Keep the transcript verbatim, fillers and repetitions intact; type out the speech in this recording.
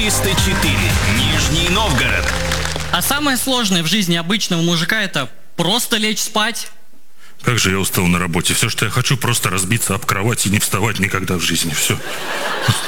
триста четыре, Нижний Новгород. А самое сложное в жизни обычного мужика — это просто лечь спать. Как же я устал на работе. Все, что я хочу, просто разбиться об кровать и не вставать никогда в жизни. Все.